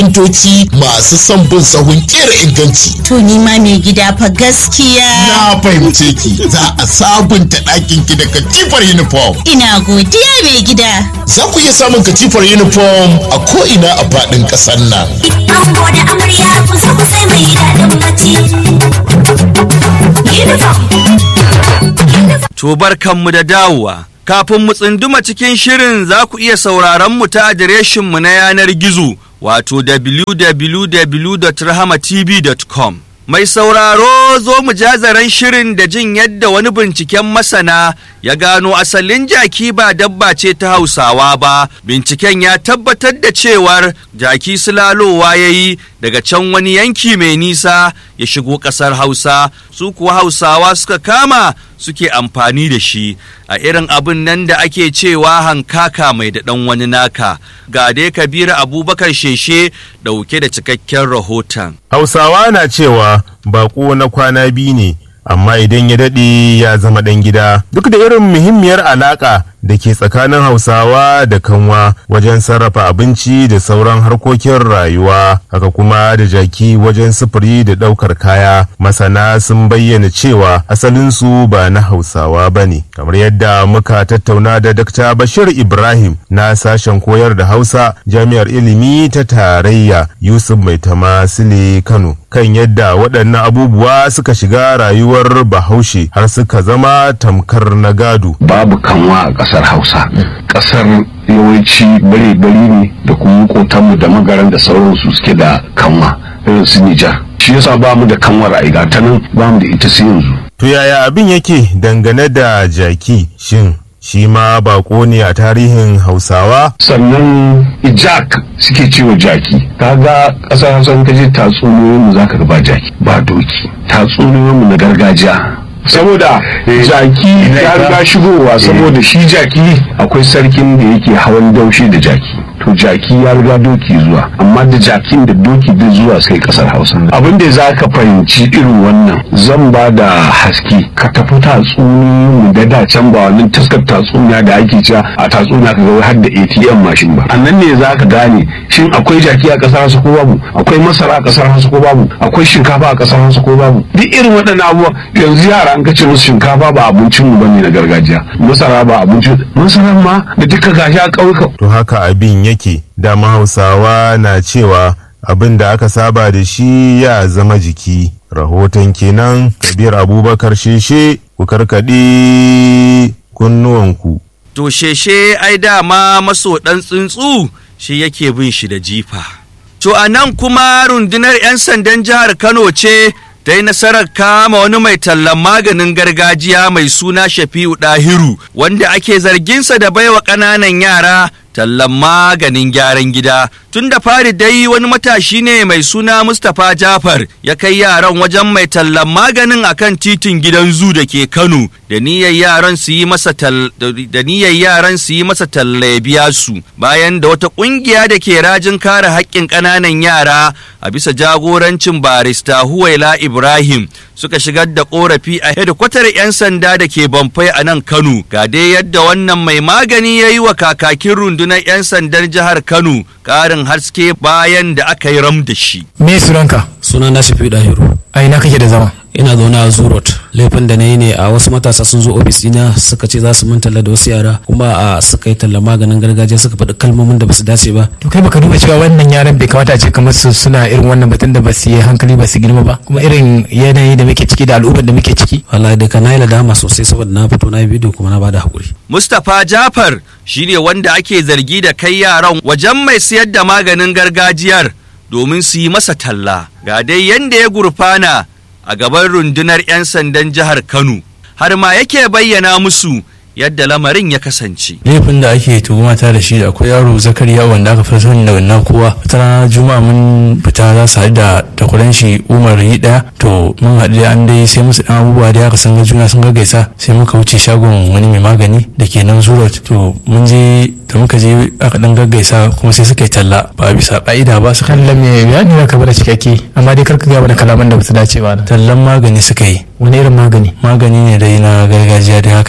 kafintoci masu son bin sahun kera inganci. To ni ma mai gida fa gaskiya. Na fahimce ki, za a sabunta ɗakin ki da katifar uniform. Ina godiya mai gida. Za ku iya samun katifar uniform a ko'ina a faɗin ƙasar nan. Ango da amarya ku zo ku sai mai daɗin bacci. Uniform. To barkanmu da dawowa. Kafin mu tsunduma cikin shirin za ku iya sauraron mu ta adireshinmu na yanar gizo wato www.rahamatv.com. Mai sauraro zo mu jazaren shirin da jin yadda wani binciken masana ya gano asalin jaki ba dabba ce ta Hausawa ba. Binciken ya tabbatar da cewar jaki sulalowa ya yi daga can wani yanki mai nisa ya shigo ƙasar Hausa, su kuwa Hausawa suka kama suke amfani da shi a irin abin nan da ake cewa hankaka mai da ɗan wani naka. Ga dai Kabiru Abubakar Sheshe ɗauke da cikakken rahoton. Hausawa na cewa baƙo na kwana biyu ne, amma idan ya daɗe ya zama ɗan gida. Duk da irin muhimmiyar alaƙa da ke tsakanin Hausawa da kanwa wajen sarrafa abinci da sauran harkokin rayuwa, haka kuma da jaki wajen sufuri da ɗaukar kaya, masana sun bayyana cewa asalinsu ba na Hausawa ba ne. Kamar yadda muka tattauna da Dr. Bashir Ibrahim na sashen koyar da Hausa Jami'ar Ilimi ta Tarayya Yusuf Maitama Sile Kano kan yadda waɗannan abubuwa suka shiga rayuwar Bahaushe har suka zama tamkar na gado. Babu kanwa a ƙasar Hausa. Ƙasar yawanci bare-bari ne da kuma kotanmu da magaran da sauransu suke da kanwa irin su Nijar. Shi yasa ba mu da kanwar a ta nan ba mu da ita sai yanzu. To yaya abin yake dangane da jaki? Shin shi ma bako ne a tarihin Hausawa? Sannan ijak suke cewa jaki. Kaga ƙasar Hausa ka je tatsuniyoyin mu zaka ga ba jaki, ba doki. Tatsuniyoyin mu na gargajiya. Saboda jaki ya riga shigowa, saboda shi jaki akwai sarkin da yake hawan daushe da jaki. To jaki ya riga doki zuwa, amma da jakin da doki da zuwa sai kasar Hausa. Abin da za ka fahimci irin wannan zan ba da haske ka tafi tatsuniyoyin da da can ba wannan taskar tatsuniya da ake cewa a tatsuniya ka ga har da ATM mashin ba. Annan ne za ka gane shin akwai jaki a kasar Hausa ko babu, akwai masara a kasar Hausa ko babu, akwai shinkafa a kasar Hausa ko babu. Duk irin waɗannan abubuwa yanzu yara an kace musu shinkafa ba abincin mu bane na gargajiya, masara ba abincin, masaran ma da duka gashi a ƙauyuka. To haka abin yake, dama Hausawa na cewa abin da aka saba da shi ya zama jiki. Rahoton kenan. Kabir Abubakar Sheshe, ku karkaɗe kunnuwanku. To Sheshe ai dama maso ɗan tsuntsu shi yake bin shi da jifa. To a nan kuma rundunar 'yan sandan jihar Kano ce ta yi nasarar kama wani mai tallan maganin gargajiya mai suna Shafi'u Dahiru, wanda ake zarginsa da baiwa ƙananan yara tallan maganin gyaran gida. Tun da fari dai wani matashi ne mai suna Mustapha Jafar ya kai yaran wajen mai tallan maganin akan titin gidan zu da ke Kano da niyyar yaran su yi masa talla ya biya su, bayan da wata kungiya da ke rajin kare haƙƙin ƙananan yara a bisa jagorancin barista Huwaila Ibrahim suka shigar da korafi a hedikwatar 'yan sanda da ke Bamfai a nan Kano. Ga dai yadda wannan mai magani ya yi wa kakakin rundunar 'yan sandar jihar Kano ƙarin haske bayan da aka yi ram da shi. Me sunanka? Suna na Shafi'u Dahiru. A ina kake da zama? Ina zaune a Zurot. Laifin da na yi ne a wasu matasa sun zo ofis ɗina suka ce za su mun talla da wasu yara, kuma a suka yi talla maganin gargajiya suka faɗi kalmomin da basu dace ba. To kai baka duba cewa wannan yaran bai kamata a ce kamar su suna irin wannan batun da basu yi hankali ba su girma ba, kuma irin yanayi da muke ciki da al'ummar da muke ciki. Wallahi da kana yi ladama sosai saboda na fito na yi bidiyo kuma na bada haƙuri. Mustapha Jafar shine wanda ake zargi da kai yaran wajen mai siyar da maganin gargajiyar domin su yi masa talla. Ga dai yanda ya gurfana a gaban rundunar 'yan sandan jihar Kano, har ma yake bayyana musu yadda lamarin ya kasance. Laifin da ake tuhuma ta da shi da akwai yaro Zakariya wanda aka fi sani da wannan kowa. Wata rana Juma'a mun fita za su haɗu da takwaran shi Umar yi ɗaya, to mun haɗu da an dai sai musu ɗan abubuwa da aka san ga juna sun gaggaisa, sai muka wuce shagon wani mai magani da ke nan Zurot. To mun je da muka je aka ɗan gaggaisa kuma sai suka yi talla ba bisa ƙa'ida ba. Suka Kallon me bayani za ka bada cikakke, amma dai karka gaba da kalaman da ba su dace ba. tallan magani suka yi. Wani irin magani? Magani ne dai na gargajiya da haka dai.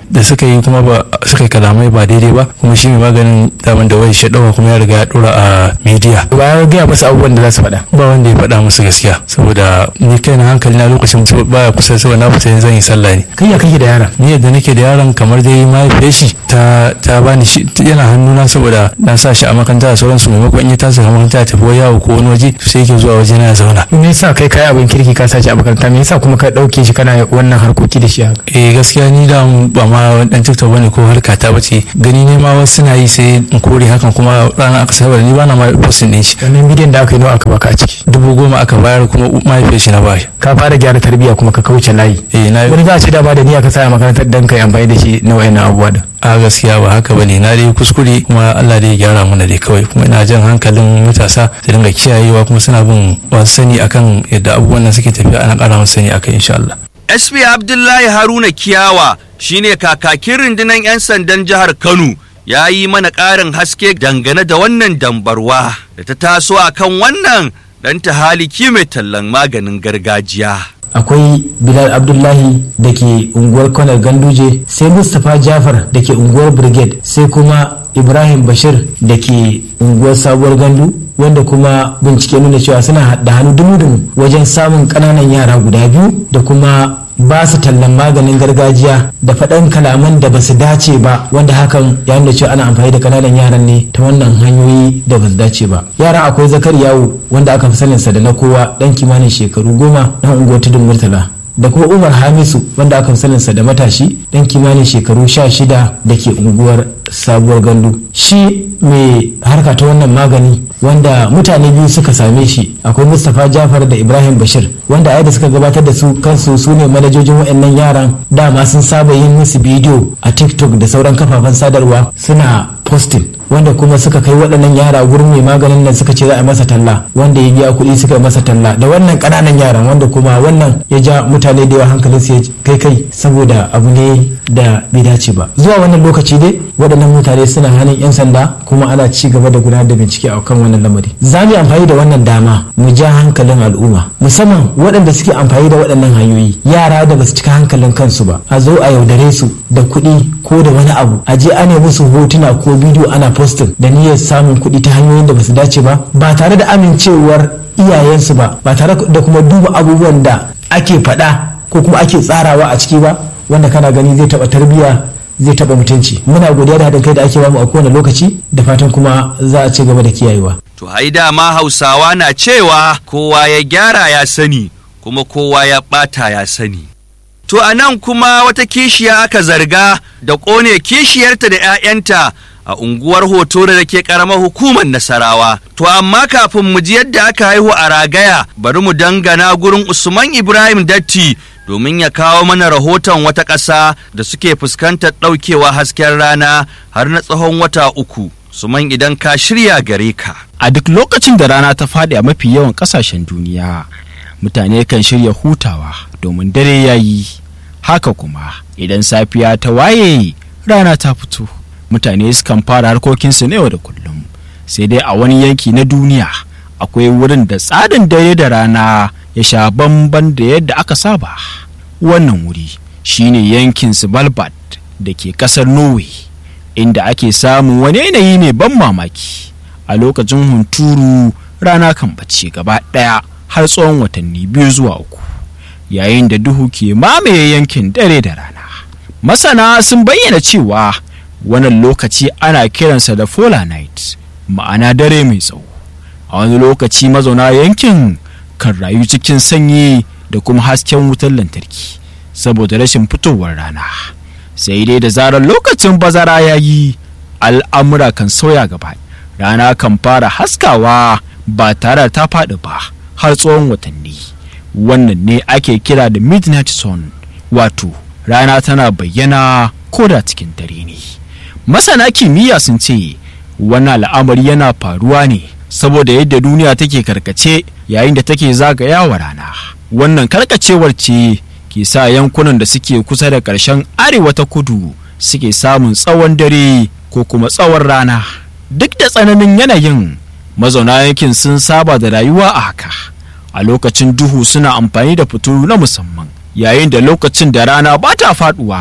da suka yi kuma ba suka yi kalamai ba daidai ba, kuma shi mai maganin daman da wai shaɗawa kuma ya riga ya ɗora a media. Ba ya gaya musu abubuwan da za su faɗa. Ba wanda ya faɗa musu gaskiya, saboda ni kai na hankali na lokacin baya kusa, saboda na fita zan yi sallah ne. Kai ya kake da yaron? Ni yadda nake da yaron kamar dai mahaifiyar shi ta bani shi yana hannuna, saboda na sa shi a makaranta da sauransu, maimakon in ya tasa a makaranta ya tafi yawo ko wani waje sai yake zuwa waje na ya zauna. Me yasa kai abin kirki ka sace a makaranta, me yasa kuma ka dauke shi kana wannan harkoki da shi haka? Gaskiya ni da ba ma dan TikTok bane ko harka ta bace, gani ne ma wasu suna yi sai in kore hakan, kuma ranar aka sabar ni bana ma posting din shi. Wannan bidiyon da aka yi nawa aka baka a ciki? 10,000 aka bayar, kuma mahaifiyar shi na bashi. Ka fara gyara tarbiyya kuma ka kauce layi. Wani za a ce da ba da niyya ka sa a makarantar dan kai amfani da shi na wayannan abubuwa da. A gaskiya ba haka bane, na dai kuskure, kuma Allah dai ya gyara mana dai kawai, kuma ina jan hankalin matasa su dinga kiyayewa kuma suna bin wasu sani akan yadda abubuwan nan suke tafiya, ana ƙara musu sani akan insha Allah. SP Abdullahi Haruna Kiyawa shine kakakin rundunar 'yan sandan jihar Kano, ya yi mana ƙarin haske dangane da wannan dambarwa da ta taso akan wannan dan tahaliki mai tallan maganin gargajiya. Akwai Bilal Abdullahi da ke unguwar Kwanar Ganduje, sai Mustapha Jafar da ke unguwar Brigade, sai kuma Ibrahim Bashir da ke unguwar Sabuwar Gandu, wanda kuma bincike nuna cewa suna da hannu dumu-dumu wajen samun ƙananan yara guda biyu da kuma ba su tallan maganin gargajiya da faɗan kalaman da ba su dace ba, wanda hakan ya nuna cewa ana amfani da kananan yaran ne ta wannan hanyoyi da ba su dace ba. Yaran akwai Zakariyawu wanda aka fi saninsa da na kowa ɗan kimanin shekaru 10 ɗan unguwar Tudun Murtala, da kuma Umar Hamisu wanda aka fi saninsa da matashi ɗan kimanin shekaru 16 da ke unguwar Sabuwar Gandu. Shi mai harka ta wannan magani wanda mutane biyu suka same shi, akwai Mustapha Jafar da Ibrahim Bashir, wanda a da suka gabatar da su kansu su ne manajojin waɗannan yaran. Dama sun saba yin musu bidiyo a TikTok da sauran kafafen sadarwa suna posting, wanda kuma suka kai waɗannan yara gurin mai maganin nan suka ce za a masa talla, wanda ya biya kuɗi suka yi masa talla da wannan ƙananan yaran, wanda kuma wannan ya ja mutane da yawa hankalin su ya kai saboda abu ne da bai dace ba. Zuwa wannan lokaci dai waɗannan mutane suna hannun 'yan sanda, kuma ana ci gaba da gudanar da bincike a kan wannan lamari. Za mu yi amfani da wannan dama mu ja hankalin al'umma, musamman waɗanda suke amfani da waɗannan hanyoyi, yara da ba su cika hankalin kansu ba, a zo a yaudare su da kuɗi ko da wani abu, a je ana musu hotuna ko bidiyo ana posting da niyyar samun kuɗi ta hanyoyin da ba su dace ba tare da amincewar iyayensu ba tare da kuma duba abubuwan da ake faɗa ko kuma ake tsarawa a ciki ba, wanda kana gani zai taɓa tarbiyya, zai taɓa mutunci. Muna godiya da haɗin kai da ake bamu a kowane lokaci, da fatan kuma za a ci gaba da kiyayewa. To ai dama Hausawa na cewa kowa ya gyara ya sani, kuma kowa ya ɓata ya sani. To a nan kuma wata kishiya aka zarga da ƙone kishiyarta da 'ya'yanta a unguwar Hotoro da ke ƙaramar hukumar Nasarawa. To amma kafin mu ji yadda aka haihu a Ragaya, bari mu dangana gurin Usman Ibrahim Datti domin ya kawo mana rahoton wata ƙasa da suke fuskantar ɗaukewa hasken rana har na tsawon wata 3. Usman, idan ka shirya gare ka. A duk lokacin da rana ta faɗi a mafi yawan ƙasashen duniya, mutane kan shirya hutawa domin dare ya yi. Haka kuma idan safiya ta waye rana ta fito, mutane sukan fara harkokinsu na yau da kullum. Sai dai a wani yanki na duniya akwai wurin da tsarin dare da rana ya sha bamban da yadda aka saba. Wannan wuri shine yankin Svalbard da ke ƙasar Norway, inda ake samun wani yanayi mai ban mamaki. A lokacin hunturu rana kan bace gaba ɗaya har tsawon watanni 2 zuwa 3, yayin da duhu ke mamaye yankin dare da rana. Masana sun bayyana cewa wannan lokaci ana kiransa da polar night, ma'ana dare mai tsawo. A wani lokaci mazauna yankin kan rayu cikin sanyi da kuma hasken wutar lantarki saboda rashin fitowar rana. Sai dai da zarar lokacin bazara ya yi, al'amura kan sauya gaba. Rana kan fara haskawa ba tare da ta faɗi ba har tsawon watanni. Wannan ne ake kira da midnight sun, wato rana tana bayyana ko da cikin dare ne. Masana kimiyya sun ce wannan al'amari yana faruwa ne saboda yadda duniya take karkace yayin da take zagayawa rana. Wannan karkacewar ce ke sa yankunan da suke kusa da ƙarshen arewa ta kudu suke samun tsawon dare ko kuma tsawon rana. Duk da tsananin yanayin, mazauna yankin sun saba da rayuwa a haka. A lokacin duhu suna amfani da fitilu na musamman, yayin da lokacin da rana ba ta faduwa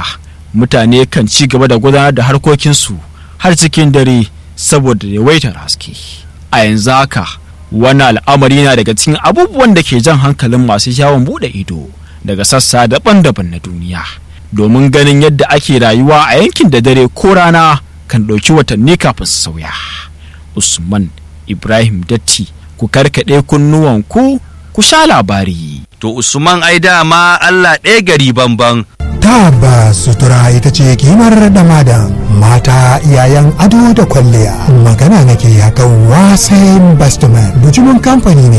mutane kan ci gaba da gudanar da harkokinsu har cikin dare saboda yawaitar haske. A yanzu haka wani al'amari na daga cikin abubuwan da ke jan hankalin masu yawon bude ido daga sassa daban-daban na duniya, domin ganin yadda ake rayuwa a yankin da dare ko rana kan ɗauki watanni kafin su sauya. Usman Ibrahim Datti, ku karkaɗe kunnuwanku ku sha labari. To Usman ai dama Allah ɗaya gari banban. Tabbas sutura ita ce kimar dan adam, mata iyayen ado da kwalliya. Magana nake akan Wasa Investment, bujumin kamfani ne